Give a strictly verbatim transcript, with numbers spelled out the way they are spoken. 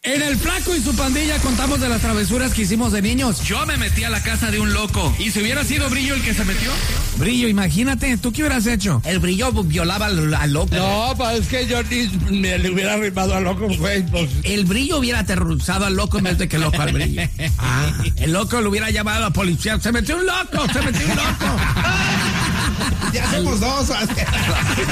En el Flaco y su pandilla contamos de las travesuras que hicimos de niños. Yo me metí a la casa de un loco. ¿Y si hubiera sido Brillo el que se metió? Brillo, imagínate, ¿tú qué hubieras hecho? El Brillo violaba al, al loco. No, pues es que yo ni me le hubiera arrimado al loco, güey. Pues. El Brillo hubiera aterrorizado al loco en vez de que el loco al Brillo. Ah, el loco lo hubiera llamado a la policía. ¡Se metió un loco! ¡Se metió un loco! Ya somos dos.